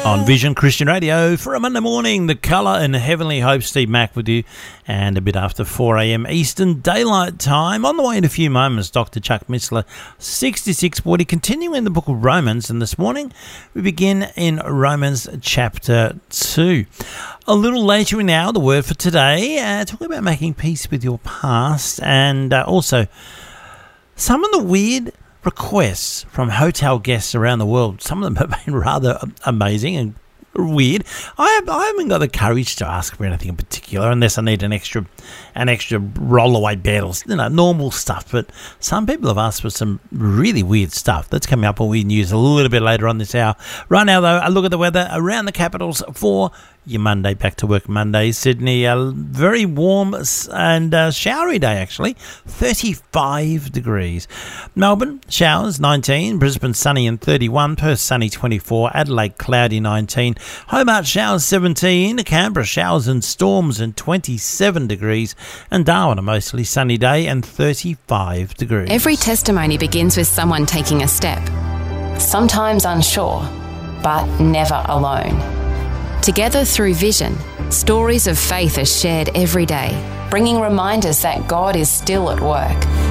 On Vision Christian Radio for a Monday morning, the Colour and Heavenly Hope, Steve Mack with you, and a bit after 4 a.m. Eastern Daylight Time. On the way in a few moments, Dr. Chuck Missler, 6640, continuing the book of Romans, and this morning we begin in Romans chapter 2. A little later in the hour, the word for today, talking about making peace with your past, and also some of the weird requests from hotel guests around the world. Some of them have been rather amazing and weird. I haven't got the courage to ask for anything in particular unless I need an extra rollaway bed or normal stuff. But some people have asked for some really weird stuff. That's coming up on Weird News a little bit later on this hour. Right now, though, a look at the weather around the capitals for your Monday, back to work Monday. Sydney, a very warm and showery day, actually. 35 degrees. Melbourne, showers, 19. Brisbane, sunny and 31. Perth, sunny, 24. Adelaide, cloudy, 19. Hobart, showers, 17. Canberra, showers and storms and 27 degrees. And Darwin, a mostly sunny day and 35 degrees. Every testimony begins with someone taking a step. Sometimes unsure, but never alone. Together through Vision, stories of faith are shared every day, bringing reminders that God is still at work.